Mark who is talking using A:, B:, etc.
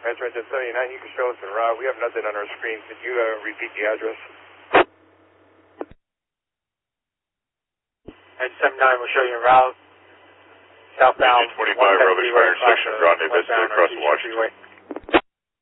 A: Metro 79, you can show us en route. We have nothing on our screen. Could you repeat the address?
B: Metro 79 will show you en route. Southbound
C: 25, Rubbish Fire Intersection, Grande Vista, across Washington.